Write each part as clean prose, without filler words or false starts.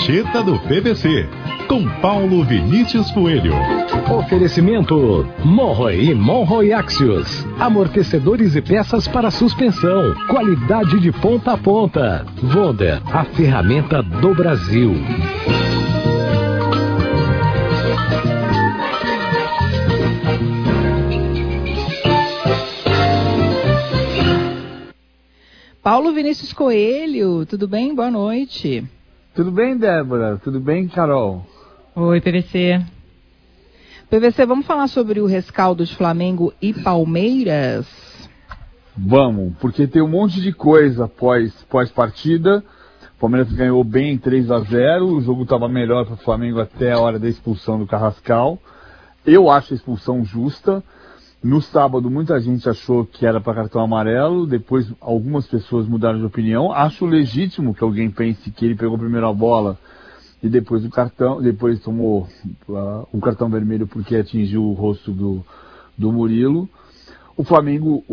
Prancheta do PVC, com Paulo Vinícius Coelho. Oferecimento Monroe e Monroe Axios. Amortecedores e peças para suspensão. Qualidade de ponta a ponta. Wonder, a ferramenta do Brasil. Paulo Vinícius Coelho, tudo bem? Boa noite. Tudo bem, Débora? Tudo bem, Carol? Oi, PVC. PVC, vamos falar sobre o rescaldo de Flamengo e Palmeiras? Vamos, porque tem um monte de coisa pós-partida. O Palmeiras ganhou bem 3-0, o jogo estava melhor para o Flamengo até a hora da expulsão do Carrascal. Eu acho a expulsão justa. No sábado, muita gente achou que era para cartão amarelo, depois algumas pessoas mudaram de opinião. Acho legítimo que alguém pense que ele pegou primeiro a bola e depois tomou um cartão vermelho porque atingiu o rosto do Murilo. O Flamengo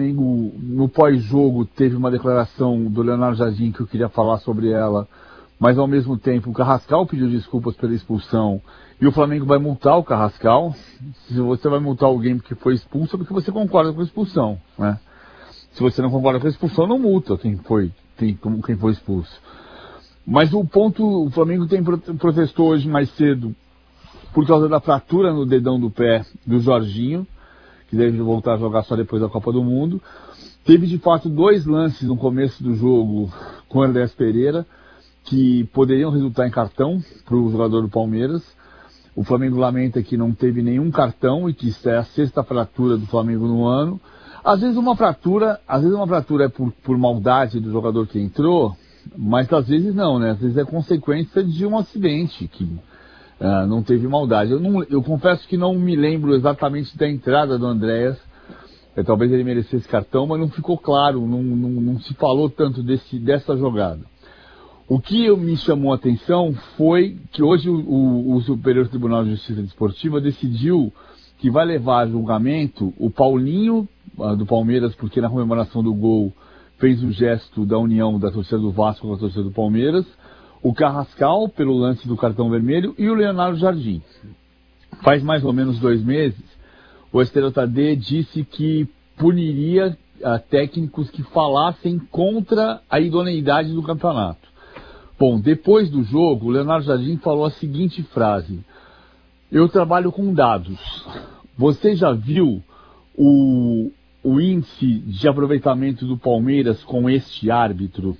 no pós-jogo teve uma declaração do Leonardo Jardim que eu queria falar sobre ela, mas ao mesmo tempo o Carrascal pediu desculpas pela expulsão e o Flamengo vai multar o Carrascal. Se você vai multar alguém porque foi expulso, é porque você concorda com a expulsão, né? Se você não concorda com a expulsão, não multa quem foi expulso. Mas o Flamengo protestou hoje mais cedo por causa da fratura no dedão do pé do Jorginho, que deve voltar a jogar só depois da Copa do Mundo. Teve de fato 2 lances no começo do jogo com o Andrés Pereira, que poderiam resultar em cartão para o jogador do Palmeiras. O Flamengo lamenta que não teve nenhum cartão e que isso é a 6ª fratura do Flamengo no ano. Às vezes uma fratura é por maldade do jogador que entrou, mas às vezes não, né? Às vezes é consequência de um acidente que não teve maldade. Eu confesso que não me lembro exatamente da entrada do Andréas. Talvez ele merecesse cartão, mas não ficou claro, não se falou tanto dessa jogada. O que me chamou a atenção foi que hoje o Superior Tribunal de Justiça Desportiva decidiu que vai levar a julgamento o Paulinho, do Palmeiras, porque na comemoração do gol fez o gesto da união da torcida do Vasco com a torcida do Palmeiras, o Carrascal, pelo lance do cartão vermelho, e o Leonardo Jardim. Faz mais ou menos 2 meses, o STJD disse que puniria técnicos que falassem contra a idoneidade do campeonato. Bom, depois do jogo, o Leonardo Jardim falou a seguinte frase: eu trabalho com dados. Você já viu o índice de aproveitamento do Palmeiras com este árbitro?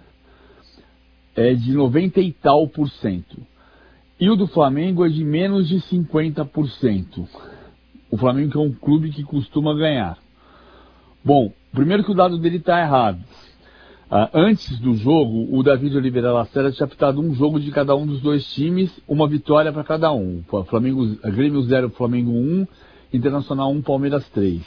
É de 90 e tal %. E o do Flamengo é de menos de 50%. O Flamengo que é um clube que costuma ganhar. Bom, primeiro que o dado dele está errado. Antes do jogo, o David Oliveira Lacerda tinha apitado um jogo de cada um dos 2 times, uma vitória para cada um. Grêmio 0, Flamengo 1, Internacional 1, Palmeiras 3.